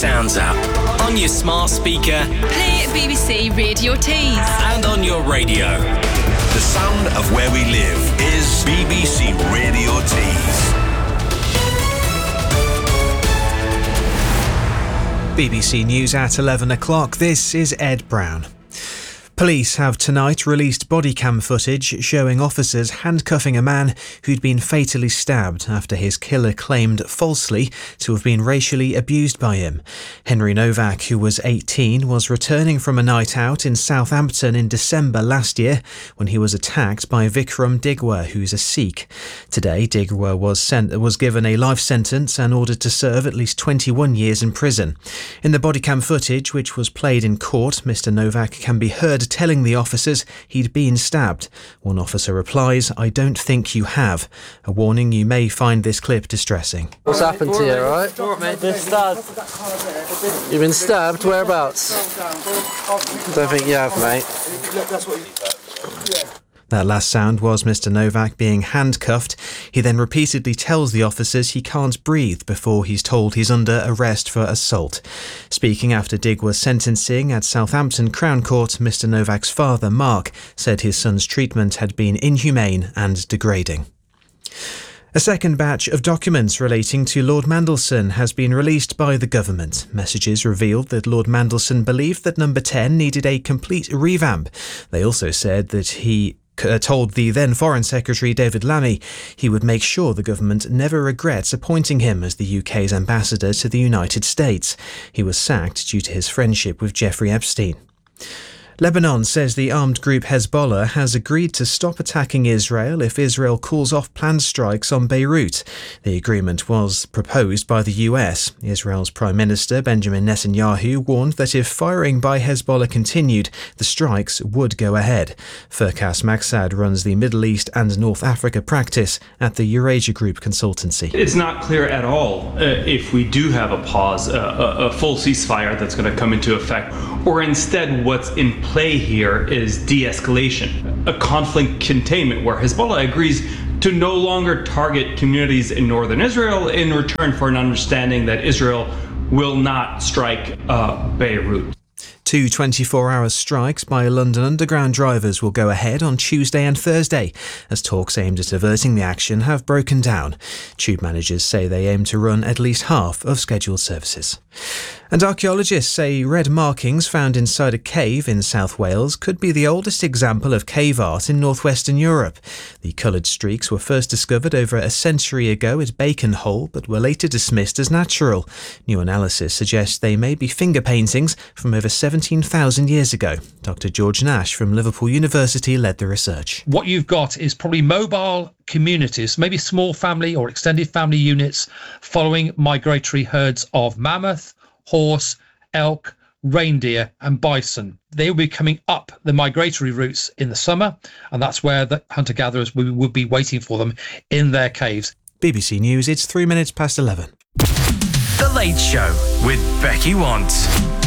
Sounds app, on your smart speaker, play BBC Radio Tees, and on your radio. The sound of where we live is BBC Radio Tees. BBC News at 11 o'clock. This is Ed Brown. Police have tonight released body cam footage showing officers handcuffing a man who'd been fatally stabbed after his killer claimed falsely to have been racially abused by him. Henry Novak, who was 18, was returning from a night out in Southampton in December last year when he was attacked by Vikram Digwa, who's a Sikh. Today, Digwa was given a life sentence and ordered to serve at least 21 years in prison. In the body cam footage, which was played in court, Mr Novak can be heard telling the officers he'd been stabbed. One officer replies, "I don't think you have." A warning, you may find this clip distressing. What's happened to you, right? Been stabbed. You've been stabbed? Whereabouts? Don't think you have, mate. That last sound was Mr Novak being handcuffed. He then repeatedly tells the officers he can't breathe before he's told he's under arrest for assault. Speaking after Digwa's sentencing at Southampton Crown Court, Mr Novak's father, Mark, said his son's treatment had been inhumane and degrading. A second batch of documents relating to Lord Mandelson has been released by the government. Messages revealed that Lord Mandelson believed that Number 10 needed a complete revamp. They also said that he told the then Foreign Secretary David Lammy he would make sure the government never regrets appointing him as the UK's ambassador to the United States. He was sacked due to his friendship with Jeffrey Epstein. Lebanon says the armed group Hezbollah has agreed to stop attacking Israel if Israel calls off planned strikes on Beirut. The agreement was proposed by the US. Israel's Prime Minister Benjamin Netanyahu warned that if firing by Hezbollah continued, the strikes would go ahead. Furkas Maksad runs the Middle East and North Africa practice at the Eurasia Group consultancy. It's not clear at all if we do have a pause, a full ceasefire that's going to come into effect, or instead what's in play here is de-escalation, a conflict containment where Hezbollah agrees to no longer target communities in northern Israel in return for an understanding that Israel will not strike Beirut. 2 24-hour strikes by London Underground drivers will go ahead on Tuesday and Thursday, as talks aimed at averting the action have broken down. Tube managers say they aim to run at least half of scheduled services. And archaeologists say red markings found inside a cave in South Wales could be the oldest example of cave art in northwestern Europe. The coloured streaks were first discovered over a century ago at Bacon Hole, but were later dismissed as natural. New analysis suggests they may be finger paintings from over 17,000 years ago. Dr George Nash from Liverpool University led the research. What you've got is probably mobile communities, maybe small family or extended family units following migratory herds of mammoth, horse, elk, reindeer and bison. They will be coming up the migratory routes in the summer, and that's where the hunter-gatherers would be waiting for them in their caves. BBC News, it's 3 minutes past 11. The Late Show with Becky Want.